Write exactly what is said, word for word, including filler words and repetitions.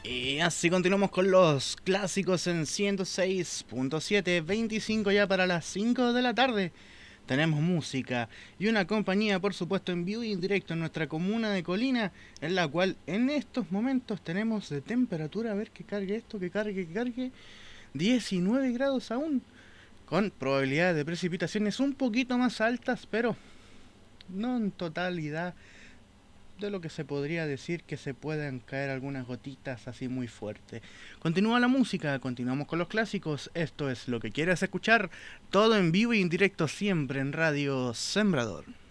Y así continuamos con los clásicos en ciento seis punto siete, veinticinco ya para las cinco de la tarde. Tenemos música y una compañía, por supuesto, en vivo y en directo en nuestra comuna de Colina, en la cual en estos momentos tenemos de temperatura, a ver que cargue esto, que cargue, que cargue, diecinueve grados aún, con probabilidades de precipitaciones un poquito más altas, pero no en totalidad de lo que se podría decir que se puedan caer algunas gotitas así muy fuerte. Continúa la música, continuamos con los clásicos. Esto es lo que quieras escuchar, todo en vivo y en directo siempre en Radio Sembrador.